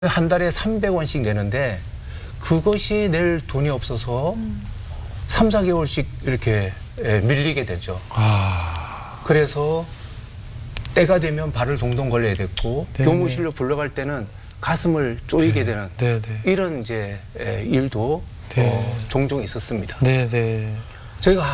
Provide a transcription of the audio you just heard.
한 달에 300원씩 내는데 그것이 낼 돈이 없어서 3, 4개월씩 이렇게 밀리게 되죠. 그래서 때가 되면 발을 동동 걸려야 됐고 교무실로 불러갈 때는 가슴을 쪼이게 되는 이런 이제 일도 종종 있었습니다. 네네. 저희가